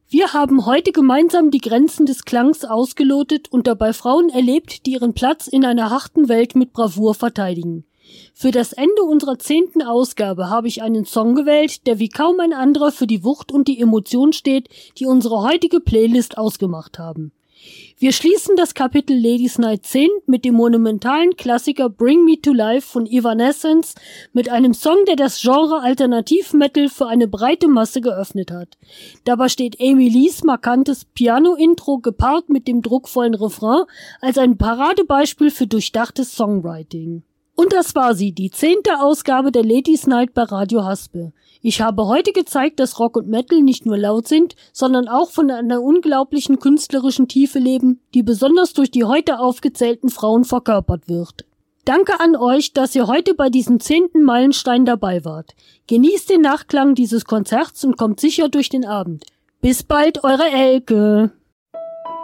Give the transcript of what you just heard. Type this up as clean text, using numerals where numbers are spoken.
Wir haben heute gemeinsam die Grenzen des Klangs ausgelotet und dabei Frauen erlebt, die ihren Platz in einer harten Welt mit Bravour verteidigen. Für das Ende unserer 10. Ausgabe habe ich einen Song gewählt, der wie kaum ein anderer für die Wucht und die Emotion steht, die unsere heutige Playlist ausgemacht haben. Wir schließen das Kapitel Ladies Night 10 mit dem monumentalen Klassiker Bring Me to Life von Evanescence mit einem Song, der das Genre Alternativ-Metal für eine breite Masse geöffnet hat. Dabei steht Amy Lees markantes Piano-Intro gepaart mit dem druckvollen Refrain als ein Paradebeispiel für durchdachtes Songwriting. Und das war sie, die 10. Ausgabe der Ladies Night bei Radio Haspe. Ich habe heute gezeigt, dass Rock und Metal nicht nur laut sind, sondern auch von einer unglaublichen künstlerischen Tiefe leben, die besonders durch die heute aufgezählten Frauen verkörpert wird. Danke an euch, dass ihr heute bei diesem 10. Meilenstein dabei wart. Genießt den Nachklang dieses Konzerts und kommt sicher durch den Abend. Bis bald, eure Elke.